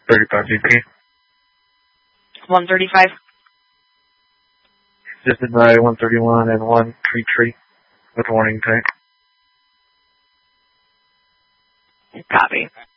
35 GP. 135. Assisted by 131 and 1 tree with warning tank. Copy.